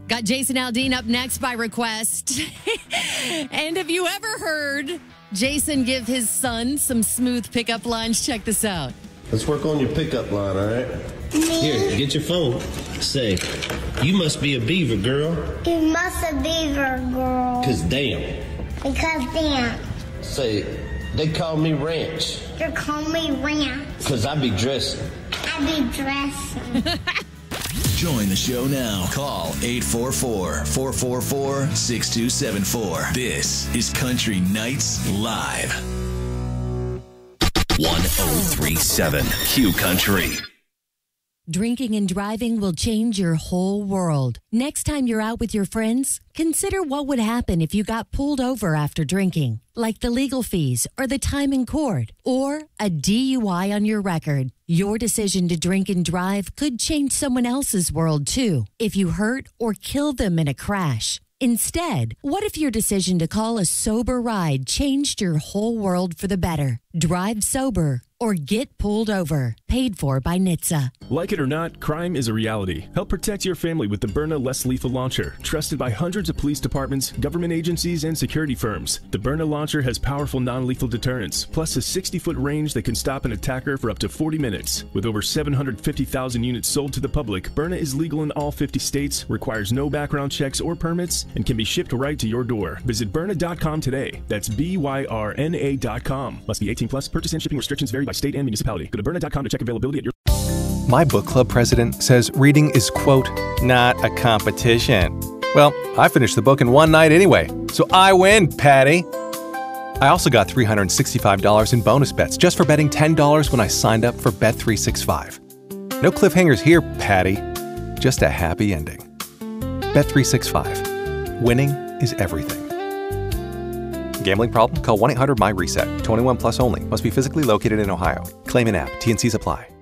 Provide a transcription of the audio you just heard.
Got Jason Aldean up next by request. And have you ever heard Jason give his son some smooth pickup lines? Check this out. Let's work on your pickup line, all right? Here, get your phone. Say, you must be a beaver, girl. You must a beaver, girl. Because damn. Say, they call me Ranch. They call me Ranch. Because I be dressing. I be dressing. Join the show now. Call 844-444-6274. This is Country Nights Live. 1037 Q Country. Drinking and driving will change your whole world. Next time you're out with your friends, consider what would happen if you got pulled over after drinking, like the legal fees or the time in court, or a DUI on your record. Your decision to drink and drive could change someone else's world, too, if you hurt or kill them in a crash. Instead, what if your decision to call a sober ride changed your whole world for the better? Drive sober or get pulled over. Paid for by NHTSA. Like it or not, crime is a reality. Help protect your family with the Byrna Less Lethal Launcher, trusted by hundreds of police departments, government agencies, and security firms. The Byrna launcher has powerful non-lethal deterrence, plus a 60-foot range that can stop an attacker for up to 40 minutes. With over 750,000 units sold to the public, Byrna is legal in all 50 states, requires no background checks or permits, and can be shipped right to your door. Visit Byrna.com today. That's BYRNA.com. Must be 18 plus. Purchase and shipping restrictions vary by state and municipality. Go to Byrna.com to check availability at your... My book club president says reading is, quote, not a competition. Well, I finished the book in one night anyway, so I win, Patty. I also got $365 in bonus bets just for betting $10 when I signed up for Bet365. No cliffhangers here, Patty. Just a happy ending. Bet365. Winning is everything. Gambling problem? Call 1-800-MY-RESET. 21 plus only. Must be physically located in Ohio. Claim in app. T&Cs apply.